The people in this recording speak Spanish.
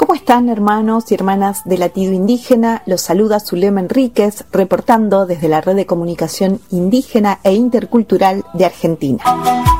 ¿Cómo están, hermanos y hermanas de Latido Indígena? Los saluda Zulema Enríquez, reportando desde la Red de Comunicación Indígena e Intercultural de Argentina.